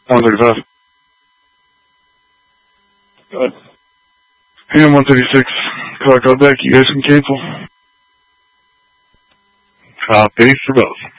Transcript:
135. Go ahead. Ham 136. Clock out back. You guys can cancel. Copy for both.